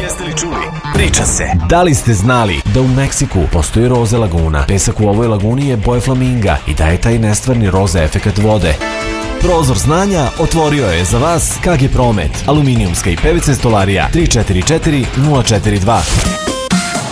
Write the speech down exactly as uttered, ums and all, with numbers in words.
Jeste li čuli? Priča se. Da li ste znali da u Meksiku postoji roze laguna? Pesak u ovoj laguni je boje flaminga i daje taj nestvarni roze efekat vode. Prozor znanja otvorio je za vas K G Promet, aluminijumska i P V C stolarija tri četiri četiri nula četiri dva.